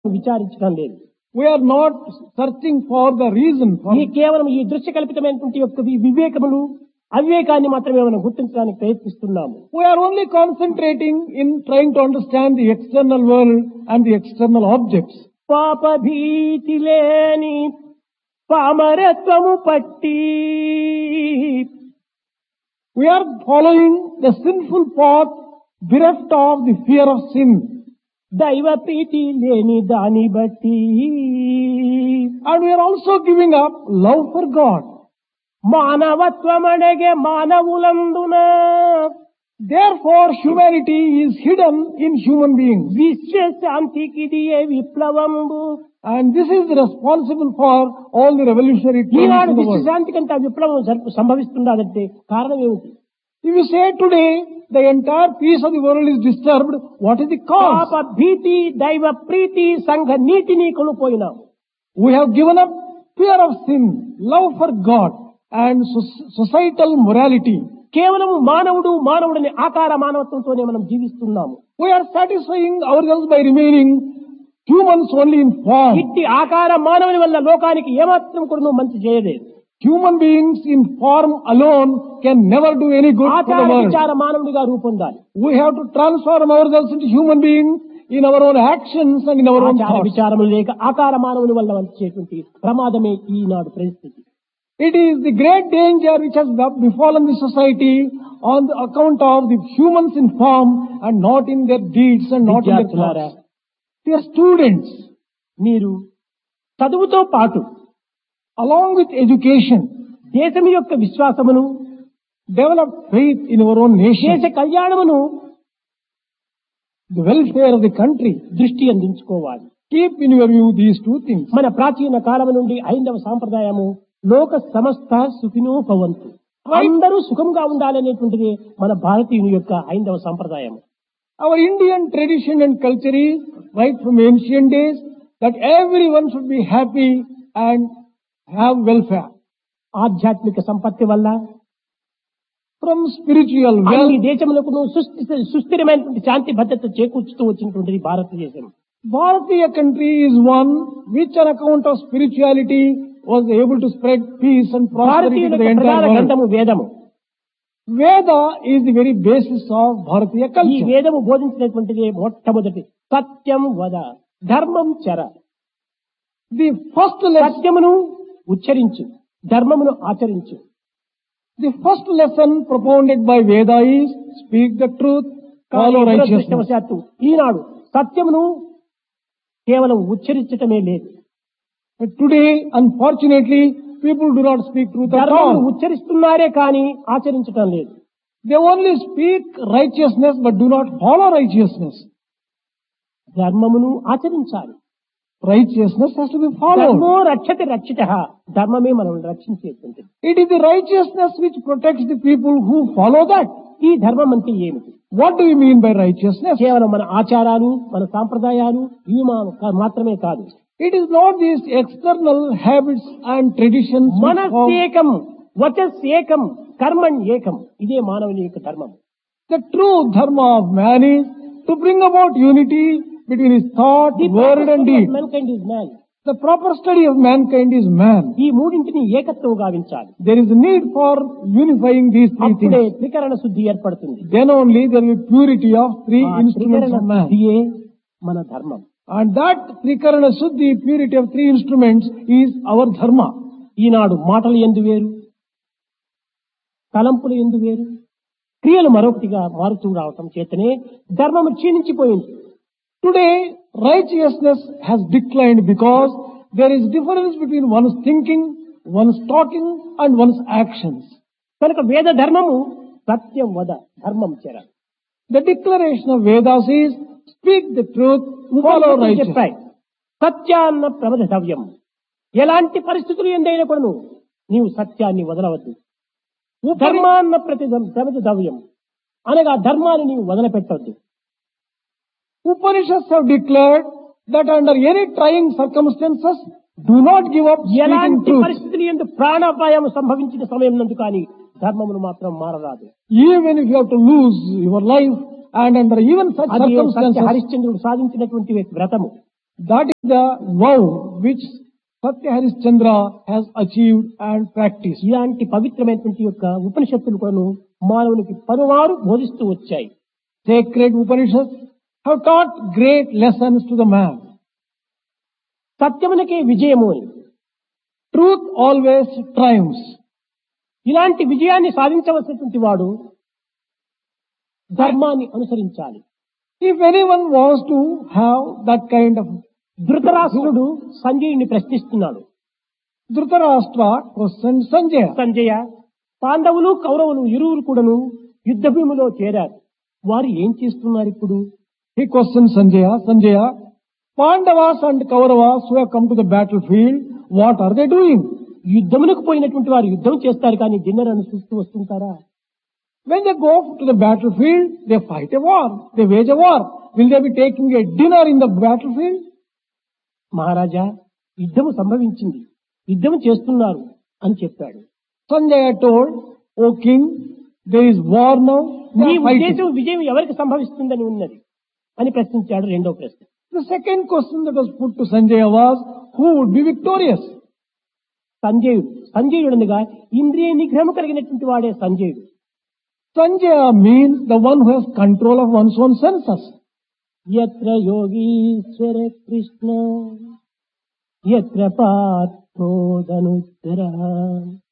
విచారించడం లేదు. We are not searching for the reason for ఈ కేవలం ఈ దృశ్య కల్పితమైనటువంటి యొక్క వివేకములు అవివేకాన్ని మాత్రమే మనం గుర్తించడానికి ప్రయత్నిస్తున్నాము. we are only concentrating in trying to understand the external world and the external objects. పాప భీతి లేని పామరత్వము పట్టి We are following the sinful path bereft of the fear of sin. దైవ ప్రీతి లేని దాని బట్టి And we are also giving up love for God. మానవత్వమనగే మానవులందున Therefore, humanity is hidden in human beings. విశ్వశాంతికి దియే విప్లవంబు. And this is responsible for all the revolutionary trends Eenadu in the world. విశ్వశాంతి కంటే విప్లవం సంభవిస్తున్నదంటే కారణం ఏమిటి? If you say today the entire peace of the world is disturbed, what is the cause? పాప భీతి దైవ ప్రీతి సంఘ నీతిని కోల్పోయినాం. We have given up fear of sin, love for God, and societal morality. కేవలం మానవుడని ఆకార మానవత్వంతోనే మనం జీవిస్తున్నాము. We are satisfying ourselves by remaining humans only in form. ఇట్టి ఆకార మానవుని వల్ల లోకానికి ఏమాత్రం కూడా మంచి చేయలేదు. Human beings in form alone can never do any good for ఆచార the world. విచార మానవుడిగా రూపొందాలి. We have to transform ourselves into human beings in our own actions and in our own ఆచార thoughts. విచారములు లేక ఆకార మానవుని వల్ల వచ్చేటువంటి ప్రమాదమే ఈనాడు పరిస్థితి. It is the great danger which has befallen the society on the account of the humans in form and not in their deeds and not in their విద్యార్థులారా, thoughts. Dear students, మీరు చదువుతో పాటు along with education, దేశం యొక్క విశ్వాసమును, develop faith in our own nation, దేశ కళ్యాణమును the welfare of the country. దృష్టి అందించుకోవాలి. Keep in your view these two things. మన ప్రాచీన కాలం నుండి ఐందవ సాంప్రదాయము లోక సమస్త సుఖినో భవంతు, అందరూ సుఖంగా ఉండాలనేటువంటిది మన భారతీయుని యొక్క ఐందవ సాంప్రదాయం. Our Indian tradition and culture is right from ancient days that everyone should be happy and have welfare. ఆధ్యాత్మిక సంపత్తి వల్ల From spiritual అన్ని wealth, దేశములకు సుస్థిరమైనటువంటి శాంతి భద్రత చేకూర్చుతూ వచ్చినటువంటిది భారతదేశం. Bharatiya country is one which on account of spirituality was able to spread peace and prosperity to భారతీయుల the ప్రధాన entire world. గ్రంథము వేదము. Veda is the very basis of Bharatiya ఈ culture. వేదము బోధించినటువంటిది మొట్టమొదటి సత్యం వద ధర్మం చర. The first lesson, సత్యమును ఉచ్చరించు, ధర్మమును ఆచరించు. the first lesson propounded by Veda is speak the truth, follow righteousness. దురదృష్టవశాత్తు ఈనాడు సత్యమును కేవలం ఉచ్చరించటమే లేదు. But today, unfortunately, people do not speak truth at ధర్మమును all. ఉచ్చరిస్తున్నారే కానీ ఆచరించటం లేదు. They only speak righteousness but do not follow righteousness. ధర్మమును ఆచరించాలి. Righteousness has to be followed. ధర్మో రక్షతి రక్షిత, ధర్మమే మనం రక్షించేటువంటిది. It is the righteousness which protects the people who follow that. ఈ ధర్మం అంటే ఏమిటి? What do you mean by righteousness? కేవలం మన ఆచారాలు, మన సాంప్రదాయాలు ఇవి మాత్రమే కాదు. It is not these external habits and traditions. which form- మనస్సేకం, వచస్సేకం, కర్మణ్ ఏకం. ఇదే మానవుని యొక్క ధర్మం. The true dharma of man is to bring about unity between his thought, word and deed. Mankind is man. The proper study of mankind is man. ఈ మూడింటిని ఏకత్వం గావించాలి. There is a need for unifying these three అప్పుడే things. త్రికరణ శుద్ధి ఏర్పడుతుంది. Then only there will be purity of three ఆ instruments త్రికరణ of man. శుద్ధియే మన ధర్మం. And that Trikarana Suddhi, purity of three instruments, is our dharma. ఈనాడు మాటలు ఎందు వేరు, తలంపులు ఎందు వేరు, క్రియలు మరొకటిగా మారుతూ రావటం చేతనే ధర్మము క్షీణించిపోయింది. Today, righteousness has declined because there is difference between one's thinking, one's talking, and one's actions. కనుక వేద ధర్మము సత్యం వద ధర్మం చెర. The declaration of Vedas is speak the truth, follow ఉపనిషత్తులు righteousness. చెప్పాయి సత్యాన్న ప్రమదవ్యం. ఎలాంటి పరిస్థితులు ఎందైనా కూడా నీవు సత్యాన్ని వదలవద్దు. ధర్మాన్న ప్రమదవ్యం అనగా ధర్మాన్ని నీవు వదిలిపెట్టవద్దు. Upanishads have declared that under any trying circumstances, do not give up speaking ఎలాంటి truth. పరిస్థితులు ఎందు ప్రాణాపాయం సంభవించిన సమయం నందు కానీ ధర్మమును మాత్రం మారరాదు. Even if you have to lose your life and under even such అది సత్య circumstances, హరిశ్చంద్రుడు సాధించినటువంటి వ్రతము. That is the vow which Satya Harishchandra has achieved and practiced. ఇలాంటి పవిత్రమైనటువంటి యొక్క ఉపనిషత్తులు కూడాను మానవునికి పలుమారు బోధిస్తూ వచ్చాయి. Sacred Upanishads have taught great lessons to the man. సత్యమునకే విజయము అని. Truth always triumphs. ఇలాంటి విజయాన్ని సాధించవలసినటువంటి వాడు ధర్మాన్ని అనుసరించాలి. If anyone wants to have that kind of, Dhritarashtrudu సంజయుని ప్రశ్నిస్తున్నాడు. Dhritarashtra questioned Sanjaya. Sanjaya, పాండవులు కౌరవులు ఇరువురు కూడాను యుద్ధ భూమిలో చేరారు. వారు ఏం చేస్తున్నారు ఇప్పుడు? He questioned Sanjaya. Sanjaya, Pandavas and Kauravas who have come to the battlefield, what are they doing? యుద్ధమునకు పోయినటువంటి వారు యుద్ధం చేస్తారు కానీ డిన్నర్ అని చూస్తూ వస్తుంటారా? When they go to the battlefield, they fight a war. They wage a war. Will they be taking a dinner in the battlefield? మహారాజా, యుద్ధము సంభవించింది, యుద్ధం చేస్తున్నారు అని చెప్పాడు. Sanjaya told, O king, there is war now. నీ They are fighting. ఉద్దేశం విజయం ఎవరికి సంభవిస్తుందని ఉన్నది అని ప్రశ్నించాడు. రెండో ప్రశ్న. The second question that was put to Sanjaya was, who would be victorious? సంజయుడనగా ఇంద్రియ నిగ్రహము కలిగినటువంటి వాడే సంజయుడు. Sanjaya means the one who has control of one's own senses. యత్ర Yogeeshwara Krishna యత్ర పార్థో ధనుర్ధర